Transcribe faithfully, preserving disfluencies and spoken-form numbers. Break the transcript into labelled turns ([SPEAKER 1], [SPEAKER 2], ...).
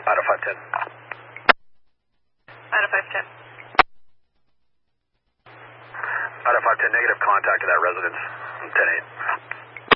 [SPEAKER 1] Out of five ten.
[SPEAKER 2] Out of five ten.
[SPEAKER 1] Out of five ten, negative contact to that residence. ten eight.